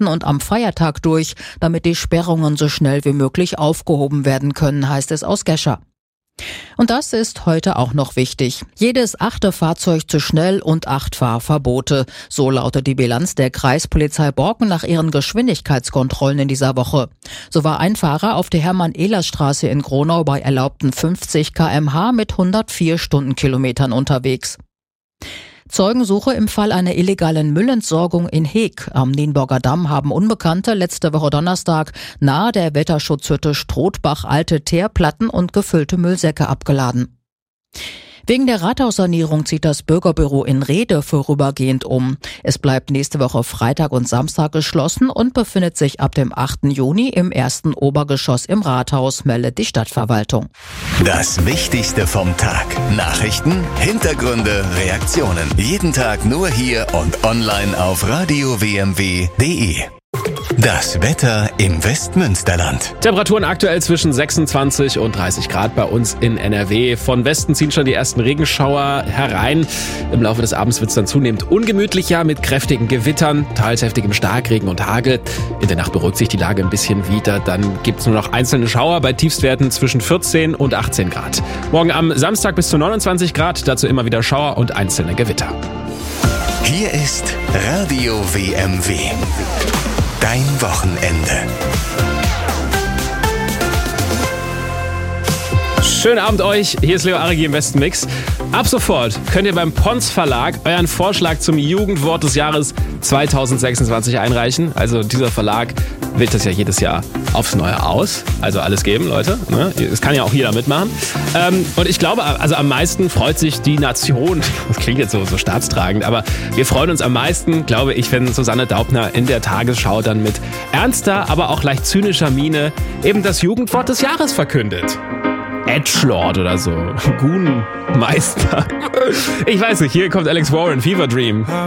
Wochenenden und am Feiertag durch, damit die Sperrungen so schnell wie möglich aufgehoben werden können, heißt es aus Gescher. Und das ist heute auch noch wichtig. Jedes 8. Fahrzeug zu schnell und 8 Fahrverbote. So lautet die Bilanz der Kreispolizei Borken nach ihren Geschwindigkeitskontrollen in dieser Woche. So war ein Fahrer auf der Hermann-Ehlers-Straße in Gronau bei erlaubten 50 km/h mit 104 Stundenkilometern unterwegs. Zeugensuche im Fall einer illegalen Müllentsorgung in Heeg. Am Nienburger Damm haben Unbekannte letzte Woche Donnerstag nahe der Wetterschutzhütte Strothbach alte Teerplatten und gefüllte Müllsäcke abgeladen. Wegen der Rathaussanierung zieht das Bürgerbüro in Rhede vorübergehend um. Es bleibt nächste Woche Freitag und Samstag geschlossen und befindet sich ab dem 8. Juni im 1. Obergeschoss im Rathaus, meldet die Stadtverwaltung. Das Wichtigste vom Tag. Nachrichten, Hintergründe, Reaktionen. Jeden Tag nur hier und online auf radiowmw.de. Das Wetter im Westmünsterland. Temperaturen aktuell zwischen 26 und 30 Grad bei uns in NRW. Von Westen ziehen schon die ersten Regenschauer herein. Im Laufe des Abends wird es dann zunehmend ungemütlicher mit kräftigen Gewittern, teils heftigem Starkregen und Hagel. In der Nacht beruhigt sich die Lage ein bisschen wieder. Dann gibt es nur noch einzelne Schauer bei Tiefstwerten zwischen 14 und 18 Grad. Morgen am Samstag bis zu 29 Grad, dazu immer wieder Schauer und einzelne Gewitter. Hier ist Radio WMW. Dein Wochenende. Schönen Abend euch, hier ist Leo Arigi im Besten Mix. Ab sofort könnt ihr beim Pons Verlag euren Vorschlag zum Jugendwort des Jahres 2026 einreichen. Also dieser Verlag wählt das ja jedes Jahr aufs Neue aus. Also alles geben, Leute. Es kann ja auch jeder mitmachen. Und ich glaube, also am meisten freut sich die Nation, das klingt jetzt so staatstragend, aber wir freuen uns am meisten, glaube ich, wenn Susanne Daubner in der Tagesschau dann mit ernster, aber auch leicht zynischer Miene eben das Jugendwort des Jahres verkündet. Edgelord oder so. Goonmeister. Ich weiß nicht, hier kommt Alex Warren, Fever Dream.